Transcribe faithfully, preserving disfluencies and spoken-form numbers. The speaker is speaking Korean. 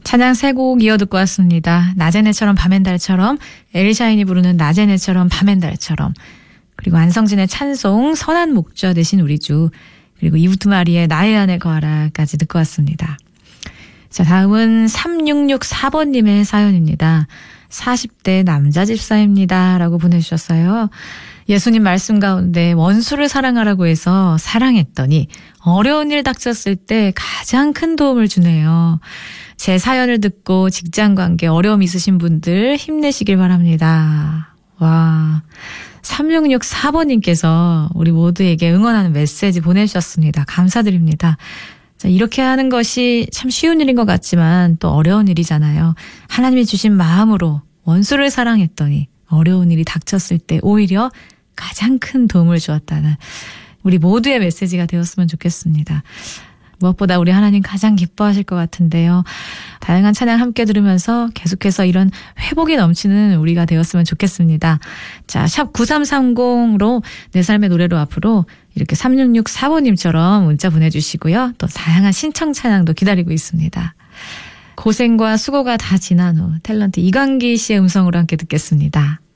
찬양 세 곡 이어 듣고 왔습니다. 낮의 내처럼 밤엔 달처럼, 엘샤인이 부르는 낮의 내처럼 밤엔 달처럼, 그리고 안성진의 찬송 선한 목자 되신 우리 주, 그리고 이우투마리의 나의 안에 거하라까지 듣고 왔습니다. 자, 다음은 삼육육사 번님의 사연입니다. 사십 대 남자 집사입니다. 라고 보내주셨어요. 예수님 말씀 가운데 원수를 사랑하라고 해서 사랑했더니 어려운 일 닥쳤을 때 가장 큰 도움을 주네요. 제 사연을 듣고 직장관계 어려움 있으신 분들 힘내시길 바랍니다. 와, 삼육육사 번님께서 우리 모두에게 응원하는 메시지 보내주셨습니다. 감사드립니다. 자, 이렇게 하는 것이 참 쉬운 일인 것 같지만 또 어려운 일이잖아요. 하나님이 주신 마음으로 원수를 사랑했더니 어려운 일이 닥쳤을 때 오히려 가장 큰 도움을 주었다는 우리 모두의 메시지가 되었으면 좋겠습니다. 무엇보다 우리 하나님 가장 기뻐하실 것 같은데요. 다양한 찬양 함께 들으면서 계속해서 이런 회복이 넘치는 우리가 되었으면 좋겠습니다. 자, 샵 구삼삼공으로 내 삶의 노래로 앞으로 이렇게 삼육육사 번님처럼 문자 보내주시고요. 또 다양한 신청 찬양도 기다리고 있습니다. 고생과 수고가 다 지난 후 탤런트 이광기 씨의 음성으로 함께 듣겠습니다.